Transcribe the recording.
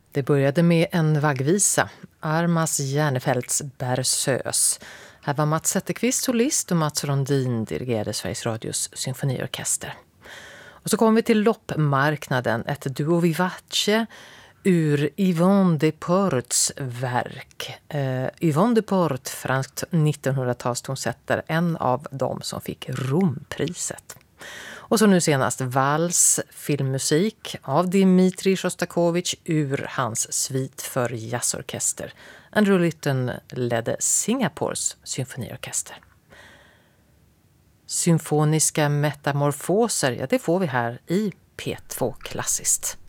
Det började med en vaggvisa, Armas Järnefeldts Berceuse. Här var Mats Zetterqvist solist och Mats Rondin dirigerade Sveriges Radios symfoniorkester. Och så kom vi till loppmarknaden, ett duo vivace ur Yvonne Desportes verk. Yvonne Desportes, franskt 1900-talstonsättare, en av dem som fick Rompriset. Och så nu senast vals, filmmusik av Dmitri Shostakovich ur hans svit för jazzorkester. Andrew Lytton ledde Singapores symfoniorkester. Symfoniska metamorfoser, ja, det får vi här i P2 Klassiskt.